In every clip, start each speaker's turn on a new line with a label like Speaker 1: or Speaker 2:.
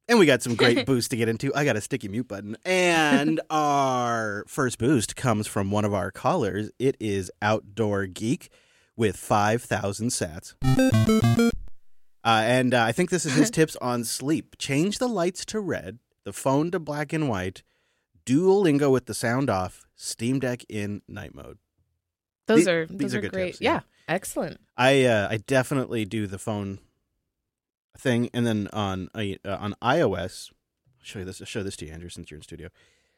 Speaker 1: And we got some great boosts to get into. I got a sticky mute button. And our first boost comes from one of our callers. It is Outdoor Geek with 5,000 sats. And I think this is his tips on sleep. Change the lights to red, the phone to black and white, Duolingo with the sound off, Steam Deck in night mode.
Speaker 2: These are
Speaker 1: good
Speaker 2: great.
Speaker 1: tips,
Speaker 2: Yeah, excellent.
Speaker 1: I definitely do the phone thing, and then on iOS, I'll show this to you, Andrew, since you're in studio.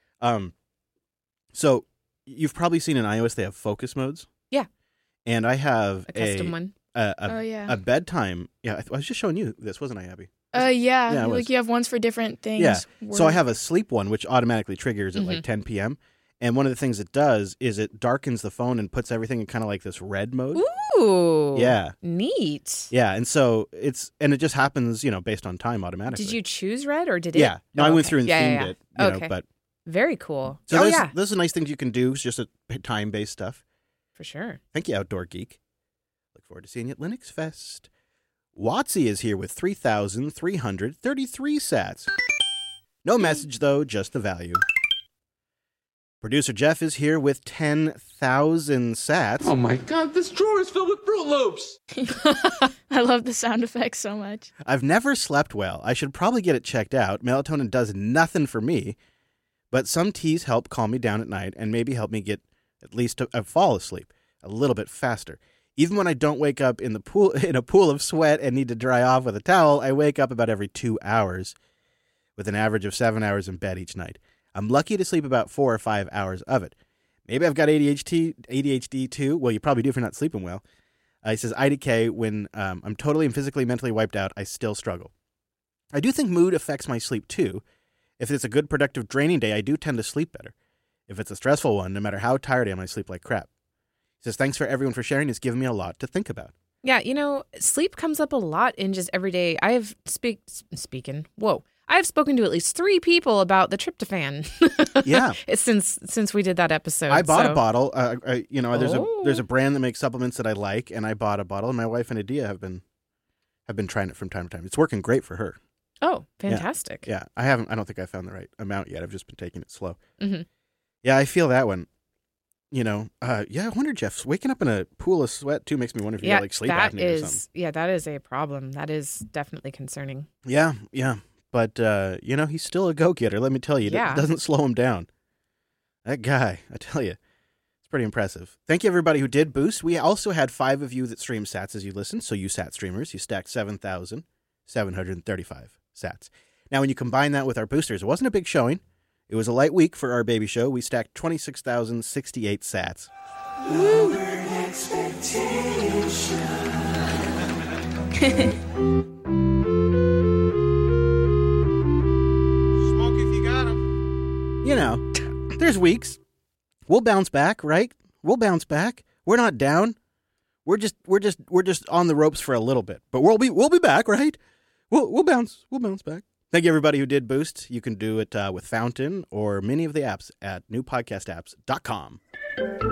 Speaker 1: So you've probably seen in iOS they have focus modes.
Speaker 2: Yeah,
Speaker 1: and I have
Speaker 2: a custom one.
Speaker 1: A bedtime. Yeah, I was just showing you this, wasn't I, Abby?
Speaker 3: Yeah, like you have ones for different things.
Speaker 1: Yeah. So I have a sleep one, which automatically triggers at like 10 p.m. And one of the things it does is it darkens the phone and puts everything in kind of like this red mode.
Speaker 2: Ooh.
Speaker 1: Yeah.
Speaker 2: Neat.
Speaker 1: Yeah, and so it just happens, based on time automatically.
Speaker 2: Did you choose red or did it?
Speaker 1: Yeah. No, I went through and themed it.
Speaker 2: Okay.
Speaker 1: But
Speaker 2: very cool.
Speaker 1: So those are nice things you can do. It's just a time-based stuff.
Speaker 2: For sure.
Speaker 1: Thank you, Outdoor Geek. Look forward to seeing you at Linux Fest. Watsy is here with 3,333 sats. No message, though, just the value. Producer Jeff is here with 10,000 sats.
Speaker 4: Oh my God, this drawer is filled with Fruit Loops.
Speaker 3: I love the sound effects so much.
Speaker 1: I've never slept well. I should probably get it checked out. Melatonin does nothing for me, but some teas help calm me down at night and maybe help me get at least a fall asleep a little bit faster. Even when I don't wake up in a pool of sweat and need to dry off with a towel, I wake up about every 2 hours with an average of 7 hours in bed each night. I'm lucky to sleep about 4 or 5 hours of it. Maybe I've got ADHD too. Well, you probably do if you're not sleeping well. He says, IDK, when I'm totally and physically mentally wiped out, I still struggle. I do think mood affects my sleep too. If it's a good, productive, draining day, I do tend to sleep better. If it's a stressful one, no matter how tired I am, I sleep like crap. He says, thanks for everyone for sharing. It's given me a lot to think about. Yeah,
Speaker 2: sleep comes up a lot in just everyday. I have I have spoken to at least 3 people about the tryptophan.
Speaker 1: Yeah,
Speaker 2: it's since we did that episode.
Speaker 1: I bought a bottle. There's a brand that makes supplements that I like, and I bought a bottle. And my wife and Adia have been trying it from time to time. It's working great for her.
Speaker 2: Oh, fantastic!
Speaker 1: Yeah, I don't think I found the right amount yet. I've just been taking it slow.
Speaker 2: Mm-hmm.
Speaker 1: Yeah, I feel that one. I wonder, Jeff, waking up in a pool of sweat too makes me wonder if you got sleep apnea or something.
Speaker 2: Yeah, that is a problem. That is definitely concerning.
Speaker 1: Yeah. But, he's still a go-getter, let me tell you.
Speaker 2: Yeah.
Speaker 1: It doesn't slow him down. That guy, I tell you, it's pretty impressive. Thank you, everybody who did boost. We also had 5 of you that streamed sats as you listened. So you sat streamers, you stacked 7,735 sats. Now, when you combine that with our boosters, it wasn't a big showing. It was a light week for our baby show. We stacked 26,068 sats. There's weeks. We'll bounce back, right? We'll bounce back. We're not down. We're just on the ropes for a little bit, but we'll be back, right? We'll bounce back. Thank you, everybody who did boost. You can do it with Fountain or many of the apps at newpodcastapps.com.